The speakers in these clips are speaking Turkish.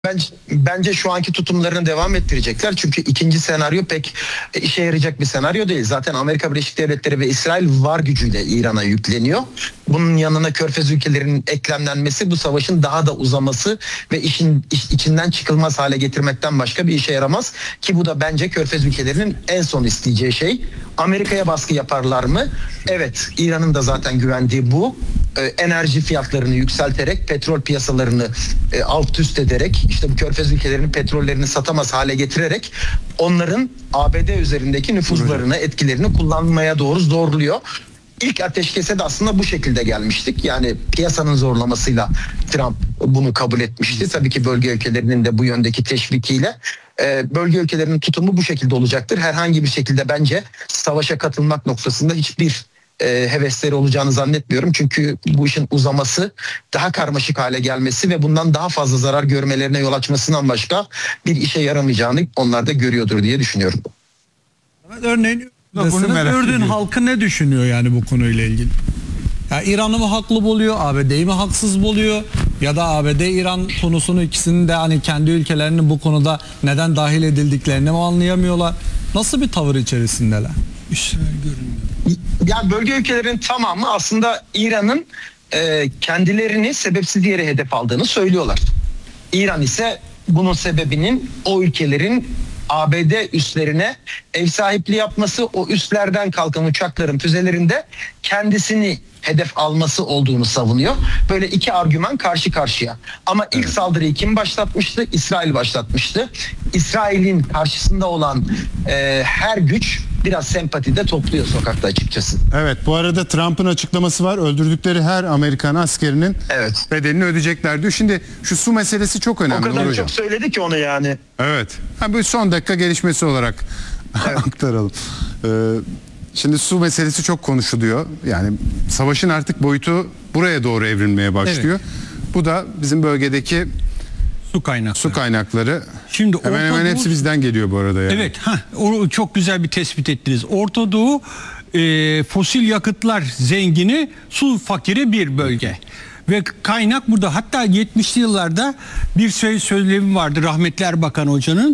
Bence şu anki tutumlarını devam ettirecekler. Çünkü ikinci senaryo pek işe yarayacak bir senaryo değil. Zaten Amerika Birleşik Devletleri ve İsrail var gücüyle İran'a yükleniyor. Bunun yanına Körfez ülkelerinin eklemlenmesi bu savaşın daha da uzaması ve işin içinden çıkılmaz hale getirmekten başka bir işe yaramaz. Ki bu da bence Körfez ülkelerinin en son isteyeceği şey. Amerika'ya baskı yaparlar mı? Evet, İran'ın da zaten güvendiği bu. Enerji fiyatlarını yükselterek, petrol piyasalarını alt üst ederek, işte bu Körfez ülkelerinin petrollerini satamaz hale getirerek onların ABD üzerindeki nüfuzlarını, etkilerini kullanmaya doğru zorluyor. İlk ateşkese de aslında bu şekilde gelmiştik. Yani piyasanın zorlamasıyla Trump bunu kabul etmişti. Tabii ki bölge ülkelerinin de bu yöndeki teşvikiyle. Bölge ülkelerinin tutumu bu şekilde olacaktır. Herhangi bir şekilde bence savaşa katılmak noktasında hiçbir hevesleri olacağını zannetmiyorum. Çünkü bu işin uzaması, daha karmaşık hale gelmesi ve bundan daha fazla zarar görmelerine yol açmasından başka bir işe yaramayacağını onlar da görüyordur diye düşünüyorum. Örneğin Ürdün halkı ne düşünüyor yani bu konuyla ilgili? Ya İran'ı mı haklı buluyor, ABD'yi mi haksız buluyor? Ya da ABD-İran konusunu ikisinin de hani kendi ülkelerinin bu konuda neden dahil edildiklerini mi anlayamıyorlar? Nasıl bir tavır içerisindeler? Ya bölge ülkelerinin tamamı aslında İran'ın kendilerini sebepsiz yere hedef aldığını söylüyorlar. İran ise bunun sebebinin o ülkelerin ABD üslerine ev sahipliği yapması, o üslerden kalkan uçakların füzelerinde kendisini hedef alması olduğunu savunuyor. Böyle iki argüman karşı karşıya. Ama ilk saldırıyı kim başlatmıştı? İsrail başlatmıştı. İsrail'in karşısında olan her güç biraz sempati de topluyor sokakta açıkçası. Evet, bu arada Trump'ın açıklaması var. Öldürdükleri her Amerikan askerinin bedelini ödeyecekler diyor. Şimdi şu su meselesi çok önemli. O kadar çok söyledi ki onu yani. Evet. Bu son dakika gelişmesi olarak aktaralım. Şimdi su meselesi çok konuşuluyor. Yani savaşın artık boyutu buraya doğru evrilmeye başlıyor. Evet. Bu da bizim bölgedeki su kaynakları. Şimdi hemen hepsi bizden geliyor bu arada yani. Evet, çok güzel bir tespit ettiniz. Orta Doğu fosil yakıtlar zengini, su fakiri bir bölge. Ve kaynak burada. Hatta 70'li yıllarda bir söylemi vardı rahmetli Erbakan Hoca'nın.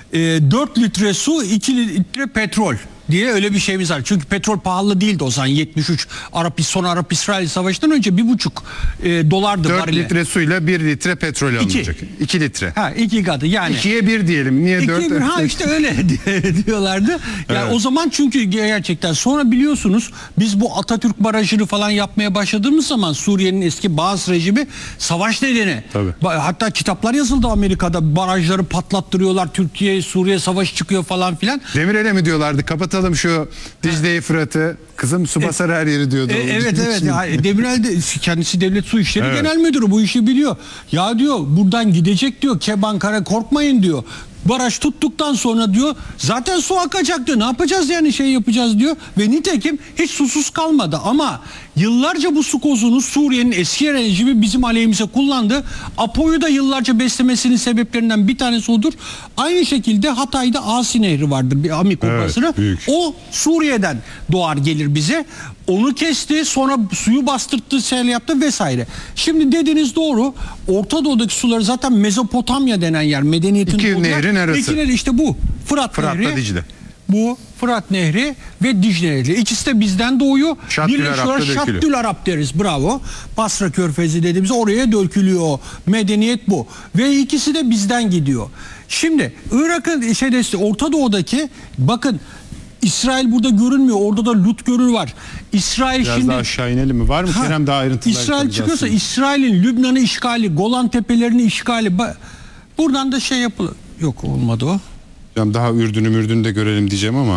4 litre su, 2 litre petrol diye öyle bir şeyimiz var. Çünkü petrol pahalı değildi o zaman 73 son Arap-İsrail Savaşı'ndan önce 1,5 dolardı. 4 litre suyla 1 litre petrol alınacak. 2 litre. 2 katı yani. 2'ye 1 diyelim. Niye 4? İşte öyle diyorlardı. Yani evet. O zaman çünkü gerçekten sonra biliyorsunuz biz bu Atatürk Barajı'nı falan yapmaya başladığımız zaman Suriye'nin eski Baas rejimi savaş nedeni. Tabii. Hatta kitaplar yazıldı Amerika'da. Barajları patlattırıyorlar. Türkiye-Suriye savaşı çıkıyor falan filan. Demirel'e mi diyorlardı? Kapatalım şu Dicle'yi, Fırat'ı. Kızım su basar her yeri diyordu. Evet. Demirel de kendisi Devlet Su İşleri Genel Müdürü, bu işi biliyor. Ya diyor buradan gidecek diyor. Kebankara korkmayın diyor. Baraj tuttuktan sonra diyor zaten su akacak diyor. Ne yapacağız yani yapacağız diyor. Ve nitekim hiç susuz kalmadı. Ama yıllarca bu su kozunu Suriye'nin eski rejimi bizim aleyhimize kullandı. Apo'yu da yıllarca beslemesinin sebeplerinden bir tanesi odur. Aynı şekilde Hatay'da Asi Nehri vardır. Bir Ami Kupası'nı. Evet, o Suriye'den doğar gelir bize. Onu kesti, sonra suyu bastırttı, sel yaptı vesaire. Şimdi dediğiniz doğru. Orta Doğu'daki suları zaten Mezopotamya denen yer. Medeniyetin İki nehrin arası. İki nehri işte bu. Fırat'la Dicle. Bu Fırat Nehri ve Dicle Nehri. İkisi de bizden doğuyor. Şaddül Arap deriz. Bravo. Basra Körfezi dediğimiz oraya dökülüyor. Medeniyet bu. Ve ikisi de bizden gidiyor. Şimdi Irak'ın Orta Doğu'daki bakın İsrail burada görünmüyor. Orada da Lut Gölü var. İsrail biraz şimdi daha aşağı inelim mi? Var mı Kerem daha ayrıntılar? İsrail çıkıyorsa İsrail'in Lübnan'ı işgali, Golan Tepelerini işgali. Buradan da yapılır. Yok, olmadı o. Daha Ürdün'ü de görelim diyeceğim ama.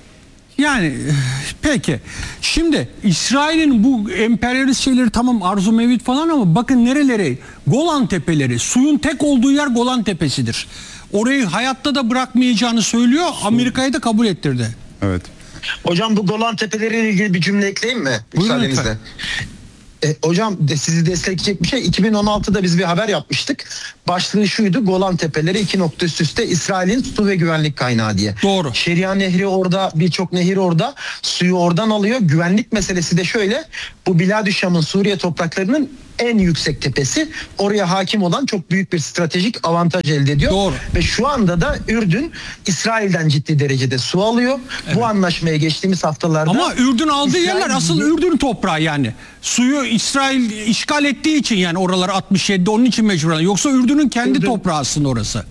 Yani peki. Şimdi İsrail'in bu emperyalist şeyleri tamam arzu mevcut falan ama bakın nereleri? Golan Tepeleri. Suyun tek olduğu yer Golan Tepesi'dir. Orayı hayatta da bırakmayacağını söylüyor. Amerika'yı da kabul ettirdi. Evet. Hocam bu Golan Tepeleri ile ilgili bir cümle ekleyeyim mi? Müsaadenizle. Hocam sizi destekleyecek bir şey. 2016'da biz bir haber yapmıştık. Başlığı şuydu: Golan Tepeleri 2 nokta üst üste İsrail'in su ve güvenlik kaynağı diye. Doğru. Şeria Nehri orada, birçok nehir orada. Suyu oradan alıyor. Güvenlik meselesi de şöyle: bu Biladüşşam'ın Suriye topraklarının en yüksek tepesi. Oraya hakim olan çok büyük bir stratejik avantaj elde ediyor. Doğru. Ve şu anda da Ürdün İsrail'den ciddi derecede su alıyor. Bu anlaşmaya geçtiğimiz haftalarda... Ama Ürdün aldığı İsrail- yerler asıl Ürdün toprağı yani. Suyu İsrail işgal ettiği için yani oralar 67'de onun için mecburen. Yoksa Ürdün'ün kendi Ürdün- toprağı aslında orası.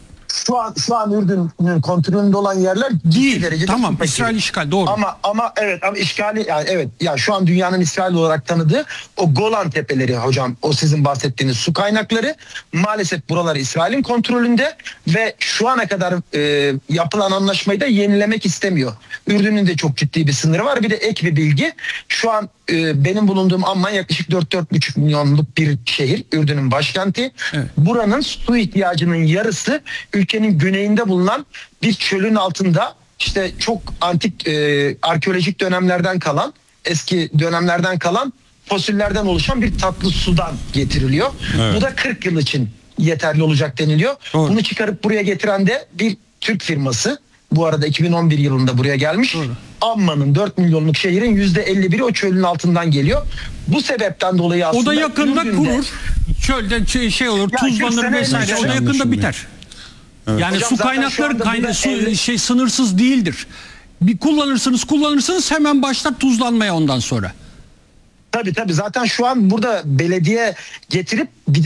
Şu an Ürdün'ün kontrolünde olan yerler ciddi Değil. derecede Tamam, su fakiri. İsrail işgal, doğru. Ama işgali yani evet ya şu an dünyanın İsrail olarak tanıdığı o Golan Tepeleri hocam, o sizin bahsettiğiniz su kaynakları maalesef buralar İsrail'in kontrolünde ve şu ana kadar yapılan anlaşmayı da yenilemek istemiyor. Ürdün'ün de çok ciddi bir sınırı var. Bir de ek bir bilgi, şu an benim bulunduğum Amman yaklaşık 4-4,5 milyonluk bir şehir, Ürdün'ün başkenti. Evet. Buranın su ihtiyacının yarısı ülkenin güneyinde bulunan bir çölün altında, işte çok antik arkeolojik dönemlerden kalan, eski dönemlerden kalan fosillerden oluşan bir tatlı sudan getiriliyor. Evet. Bu da 40 yıl için yeterli olacak deniliyor. Doğru. Bunu çıkarıp buraya getiren de bir Türk firması. Bu arada 2011 yılında buraya gelmiş. Doğru. Amman'ın 4 milyonluk şehrin %51'i o çölün altından geliyor. Bu sebepten dolayı aslında O da yakında Ürdün'de- kurur. Çölde şey olur, Ya 40 tuzlanır sene vesaire. O da önce- yakında Anlaşılmıyor. biter. Yani Hocam su zaten şu kaynakları anda burada sınırsız değildir. Bir kullanırsınız hemen başlar tuzlanmaya ondan sonra. Tabii zaten şu an burada belediye getirip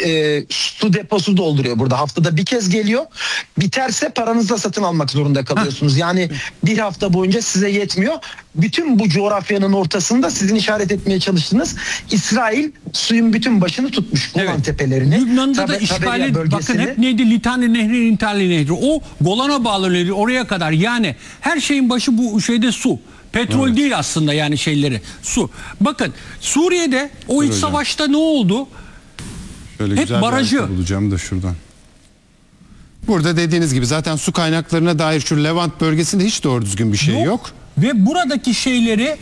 su deposu dolduruyor burada. Haftada bir kez geliyor. Biterse paranızla satın almak zorunda kalıyorsunuz. Yani bir hafta boyunca size yetmiyor. Bütün bu coğrafyanın ortasında sizin işaret etmeye çalıştığınız İsrail suyun bütün başını tutmuş. Golan Evet. Tepelerini. Lübnan'da da Taberiya işgali bakın bölgesini. hep neydi? Litani Nehri, Intali Nehri. O Golan'a bağlı nehri oraya kadar. Yani her şeyin başı bu şeyde su. Petrol değil aslında yani şeyleri. Su. Bakın Suriye'de o iç hocam. savaşta ne oldu? Şöyle Hep güzel barajı. bir harita bulacağım da şuradan. Burada dediğiniz gibi zaten su kaynaklarına dair şu Levant bölgesinde hiç doğru düzgün bir şey yok. Ve buradaki şeyleri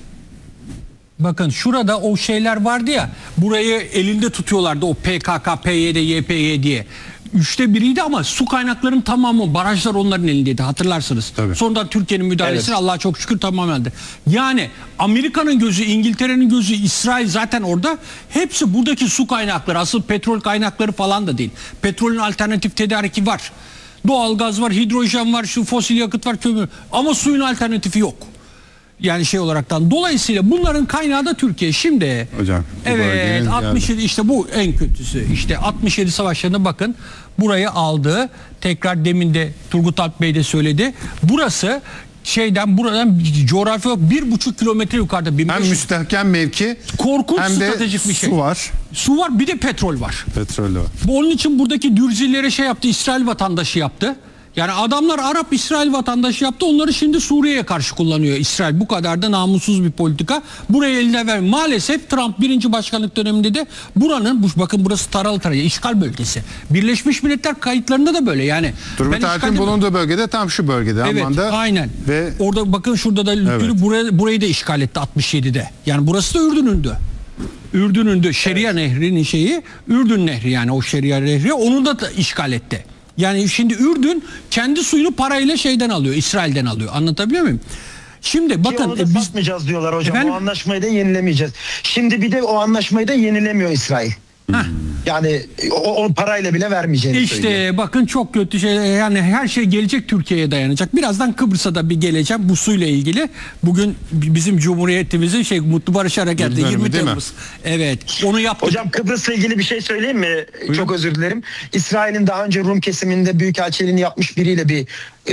bakın şurada o şeyler vardı ya, burayı elinde tutuyorlardı o PKK, PYD, YPG diye. 1/3'iydi ama su kaynaklarının tamamı, barajlar onların elindeydi, hatırlarsınız. Tabii. Sonradan Türkiye'nin müdahalesini Evet. Allah'a çok şükür tamamlandı. Yani Amerika'nın gözü, İngiltere'nin gözü, İsrail zaten orada. Hepsi buradaki su kaynakları, asıl petrol kaynakları falan da değil. Petrolün alternatif tedariki var. Doğalgaz var, hidrojen var, şu fosil yakıt var, kömür. Ama suyun alternatifi yok. Yani şey olaraktan. Dolayısıyla bunların kaynağı da Türkiye. Şimdi Hocam, bu evet bölgenin 67 işte bu en kötüsü. İşte 67 savaşlarına bakın. Burayı aldı. Tekrar demin de Turgut Alp Bey de söyledi. Burası buradan coğrafi olarak 1,5 kilometre yukarıda. Hem 1500 müstehkem mevki korkunç hem de stratejik bir şey. su var. Su var, bir de petrol var. Petrol var. Onun için buradaki Dürzilere şey yaptı, İsrail vatandaşı yaptı. Yani adamlar Arap İsrail vatandaşı yaptı. Onları şimdi Suriye'ye karşı kullanıyor İsrail. Bu kadar da namussuz bir politika. Buraya eline ver. Maalesef Trump 1. başkanlık döneminde de bakın burası taralı işgal bölgesi. Birleşmiş Milletler kayıtlarında da böyle yani. Turgut Alp'in bulunduğu bölgede tam şu bölgede. Evet, Amman'da. aynen. Ve orada bakın şurada da burayı da işgal etti 67'de. Yani burası da Ürdün'ündü. Şeria Nehri'nin şeyi Ürdün Nehri, yani o Şeria Nehri onu da işgal etti. Yani şimdi Ürdün kendi suyunu parayla şeyden alıyor, İsrail'den alıyor. Anlatabiliyor muyum? Şimdi bakın Onu da biz satmayacağız diyorlar hocam. Efendim? O anlaşmayı da yenilemeyeceğiz. Şimdi bir de o anlaşmayı da yenilemiyor İsrail. Yani o parayla bile vermeyeceğini söylüyor. İşte bakın çok kötü şey, yani her şey gelecek Türkiye'ye dayanacak. Birazdan Kıbrıs'a da bir geleceğim bu suyla ilgili. Bugün bizim Cumhuriyetimizin Mutlu Barış Harekatı Yıl dönümü 20 değil mi? Temmuz. Evet, onu yaptık. Hocam Kıbrıs'la ilgili bir şey söyleyeyim mi? Çok özür dilerim. İsrail'in daha önce Rum kesiminde büyükelçiliğini yapmış biriyle bir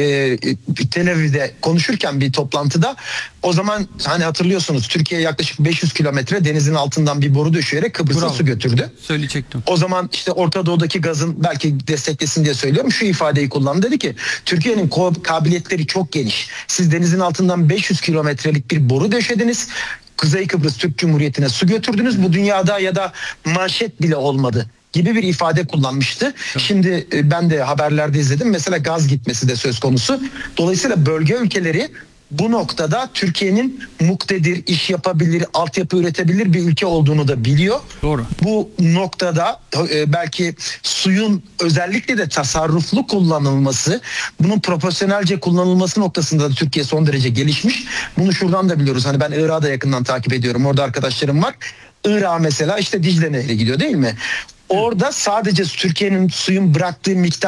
Tel Aviv'de konuşurken bir toplantıda, o zaman hani hatırlıyorsunuz Türkiye yaklaşık 500 kilometre denizin altından bir boru döşeyerek Kıbrıs'a Bravo. su götürdü. Söyleyecektim. O zaman işte Orta Doğu'daki gazın belki desteklesin diye söylüyorum. Şu ifadeyi kullandı, dedi ki Türkiye'nin kabiliyetleri çok geniş. Siz denizin altından 500 kilometrelik bir boru döşediniz. Kuzey Kıbrıs Türk Cumhuriyeti'ne su götürdünüz. Bu dünyada ya da manşet bile olmadı gibi bir ifade kullanmıştı. Şimdi ben de haberlerde izledim. Mesela gaz gitmesi de söz konusu. Dolayısıyla bölge ülkeleri bu noktada Türkiye'nin muktedir, iş yapabilir, altyapı üretebilir bir ülke olduğunu da biliyor. Doğru. Bu noktada belki suyun özellikle de tasarruflu kullanılması, bunun profesyonelce kullanılması noktasında da Türkiye son derece gelişmiş. Bunu şuradan da biliyoruz. Hani ben Irak'ı da yakından takip ediyorum. Orada arkadaşlarım var. Irak'a mesela işte Dicle Nehri gidiyor değil mi? Orada sadece Türkiye'nin suyun bıraktığı miktar